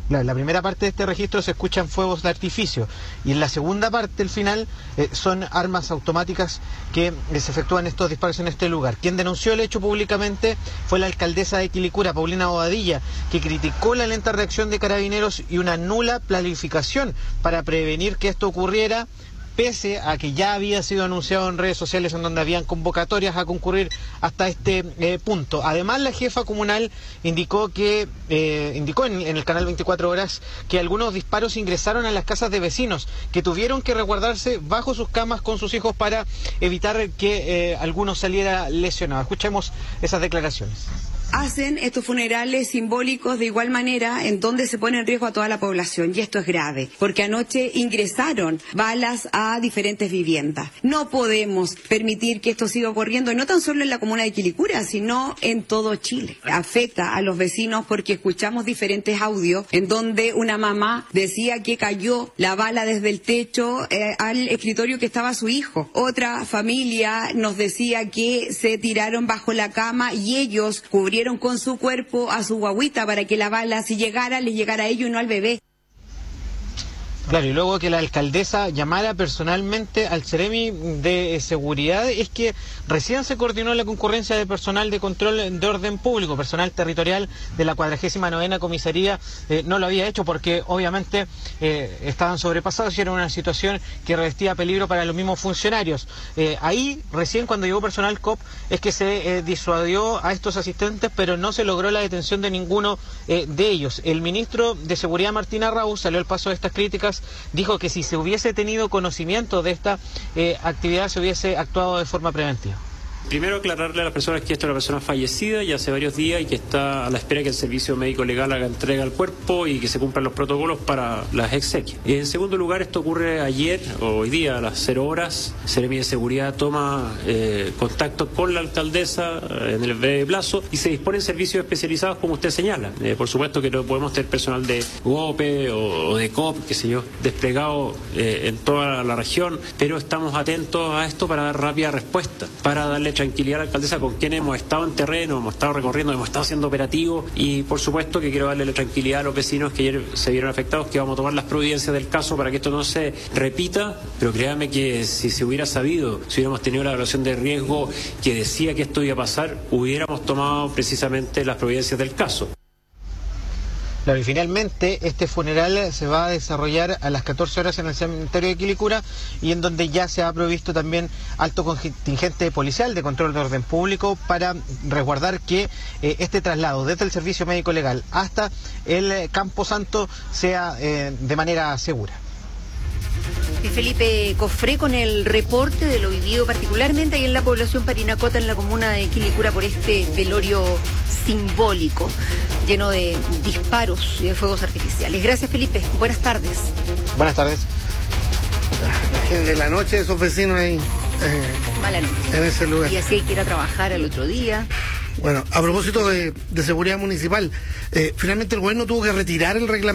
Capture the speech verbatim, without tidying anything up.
La, la primera parte de este registro se escuchan fuegos de artificio y en la segunda parte, el final, eh, son armas automáticas que eh, se efectúan estos disparos en este lugar. Quien denunció el hecho públicamente fue la alcaldesa de Quilicura, Paulina Bobadilla, que criticó la lenta reacción de Carabineros y una nula planificación para prevenir que esto ocurriera, pese a que ya había sido anunciado en redes sociales en donde habían convocatorias a concurrir hasta este eh, punto. Además, la jefa comunal indicó que eh, indicó en, en el canal veinticuatro horas que algunos disparos ingresaron a las casas de vecinos que tuvieron que resguardarse bajo sus camas con sus hijos para evitar que eh, alguno saliera lesionado. Escuchemos esas declaraciones. Hacen estos funerales simbólicos de igual manera en donde se pone en riesgo a toda la población, y esto es grave, porque anoche ingresaron balas a diferentes viviendas. No podemos permitir que esto siga ocurriendo, no tan solo en la comuna de Quilicura, sino en todo Chile. Afecta a los vecinos porque escuchamos diferentes audios en donde una mamá decía que cayó la bala desde el techo eh, al escritorio que estaba su hijo. Otra familia nos decía que se tiraron bajo la cama y ellos cubrieron con su cuerpo a su guagüita para que la bala, si llegara, le llegara a ellos y no al bebé. Claro, y luego que la alcaldesa llamara personalmente al Ceremi de Seguridad, es que recién se coordinó la concurrencia de personal de control de orden público, personal territorial de la cuadragésima novena comisaría, eh, no lo había hecho porque obviamente eh, estaban sobrepasados y era una situación que revestía peligro para los mismos funcionarios. Eh, ahí, recién cuando llegó personal C O P, es que se eh, disuadió a estos asistentes, pero no se logró la detención de ninguno eh, de ellos. El ministro de Seguridad, Martín Arrau, salió al paso de estas críticas. Dijo que si se hubiese tenido conocimiento de esta eh, actividad se hubiese actuado de forma preventiva. Primero, aclararle a las personas que esta es una persona fallecida ya hace varios días y que está a la espera que el servicio médico legal haga entrega al cuerpo y que se cumplan los protocolos para las exequias. Y en segundo lugar, esto ocurre ayer o hoy día a las cero horas. Ceremi de Seguridad toma eh, contacto con la alcaldesa eh, en el breve plazo y se disponen servicios especializados como usted señala. Eh, por supuesto que no podemos tener personal de U O P E o, o de C O P, qué sé yo, desplegado eh, en toda la región, pero estamos atentos a esto para dar rápida respuesta, para darle tranquilidad a la alcaldesa con quien hemos estado en terreno, hemos estado recorriendo, hemos estado haciendo operativos y por supuesto que quiero darle la tranquilidad a los vecinos que ayer se vieron afectados, que vamos a tomar las providencias del caso para que esto no se repita, pero créanme que si se hubiera sabido, si hubiéramos tenido la evaluación de riesgo que decía que esto iba a pasar, hubiéramos tomado precisamente las providencias del caso. Claro, y finalmente este funeral se va a desarrollar a las catorce horas en el cementerio de Quilicura y en donde ya se ha provisto también alto contingente policial de control de orden público para resguardar que eh, este traslado desde el servicio médico legal hasta el eh, Campo Santo sea eh, de manera segura. Felipe Cofré con el reporte de lo vivido particularmente ahí en la población Parinacota, en la comuna de Quilicura, por este velorio simbólico lleno de disparos y de fuegos artificiales. Gracias, Felipe. Buenas tardes. Buenas tardes. De la noche esos vecinos ahí eh, Mala noche. En ese lugar. Y así hay que ir a trabajar al otro día. Bueno, a propósito de, de seguridad municipal, eh, finalmente el gobierno tuvo que retirar el reglamento